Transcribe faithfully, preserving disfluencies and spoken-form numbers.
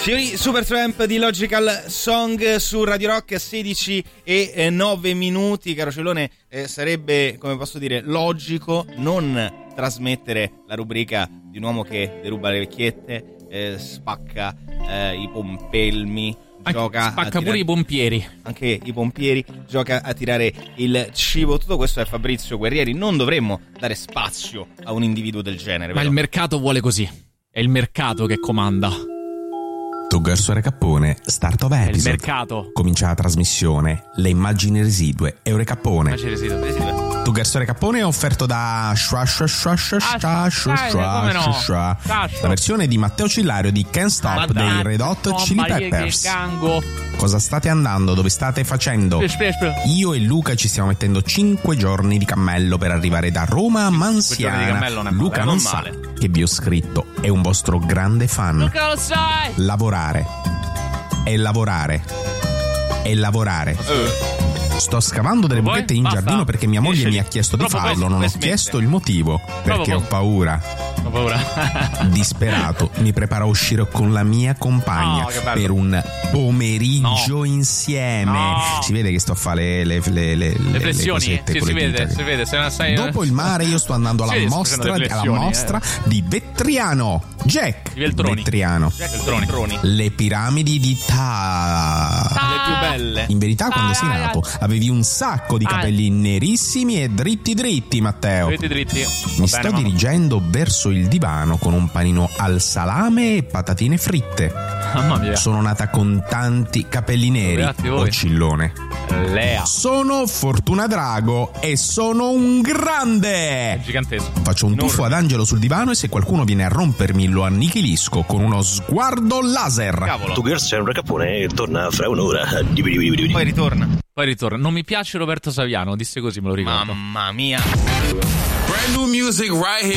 Fiori Supertramp di Logical Song su Radio Rock, sedici e nove minuti. Caro Cellone, eh, sarebbe, come posso dire, logico non trasmettere la rubrica di un uomo che deruba le vecchiette, eh, spacca eh, i pompelmi, gioca spacca a tirare, pure i pompieri, anche i pompieri, gioca a tirare il cibo. Tutto questo è Fabrizio Guerrieri. Non dovremmo dare spazio a un individuo del genere, ma vero? il mercato vuole così. È il mercato che comanda. Tu Garsore Cappone, start of episode. È il mercato. Comincia la trasmissione. Le immagini residue. Eure Cappone. Immagini residue. residue. Tu Garsore Cappone è offerto da Shua Shua Shua Shua Shua Shua Shua Shua Shua. La versione di Matteo Cillario di Can't Stop dei Red Hot Chili Peppers. Cosa state andando? Dove state facendo? Io e Luca ci stiamo mettendo cinque giorni di cammello per arrivare da Roma a Mansiana. Luca non sa che vi ho scritto, è un vostro grande fan. Luca lo sai. Lavorare e lavorare e lavorare. Sto scavando delle buchette in Basta. giardino perché mia moglie Finiscili. mi ha chiesto Troppo di farlo. presto, Non ho smette. chiesto il motivo perché Troppo ho paura. Ho paura. Disperato, mi preparo a uscire con la mia compagna No, che bello. per un pomeriggio No. insieme. No. Si vede che sto a fare le, le, le, le, Le le flessioni. cosette Sì, con si le vede, dita. si vede. Se non sai... Dopo il mare io sto andando alla Sì, sto mostra, facendo le alla flessioni, mostra eh. di Vetriano. Jack I Veltroni. Vetriano. Veltroni. Veltroni. Le piramidi di Ta. Le più belle. In verità, quando sei nato avevi un sacco di Ah. capelli nerissimi e dritti dritti, Matteo. Dritti dritti. Mi Va sto bene, mamma. dirigendo verso il divano con un panino al salame e patatine fritte. Mamma mia. Sono nata con tanti capelli neri, Beati voi. o cillone. Lea. Sono Fortuna Drago e sono un grande. È gigantesco. Faccio un tuffo ad Angelo sul divano e se qualcuno viene a rompermi lo annichilisco con uno sguardo laser. Cavolo. Tu Garsore Cappone torna fra un'ora. Poi ritorna. Poi ritorna. Non mi piace Roberto Saviano, disse così, me lo ricordo. Mamma mia. Brand new music right here.